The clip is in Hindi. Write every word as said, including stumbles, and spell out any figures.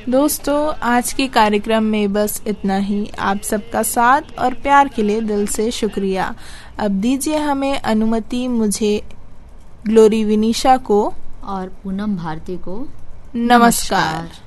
दोस्तों, आज के कार्यक्रम में बस इतना ही। आप सबका साथ और प्यार के लिए दिल से शुक्रिया। अब दीजिए हमें अनुमति, मुझे, ग्लोरी विनीशा को और पूनम भारती को नमस्कार।